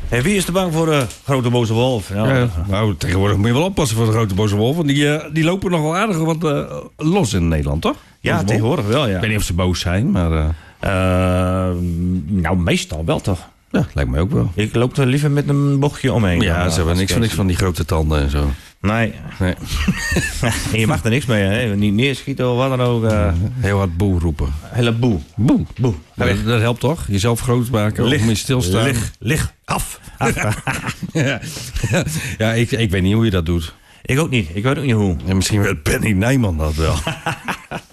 Hey, wie is er bang voor de grote boze wolf? Nou, tegenwoordig moet je wel oppassen voor de grote boze wolf. Want die lopen nog wel aardig wat los in Nederland, toch? Ja, tegenwoordig wel, ja. Ik weet niet of ze boos zijn, maar... Nou, meestal wel toch. Ja, lijkt mij ook wel. Ik loop er liever met een bochtje omheen. Ja, ze hebben niks van die grote tanden en zo. Nee. En je mag er niks mee, hè? Niet neerschieten of wat dan ook. Heel hard boe roepen. Hele boe. Boe. Boe. Dat helpt toch? Jezelf groot maken. Of moet je stilstaan. Lig. Af. Ja, ik weet niet hoe je dat doet. Ik ook niet. Ik weet ook niet hoe. En misschien weet Benny Nijman dat wel.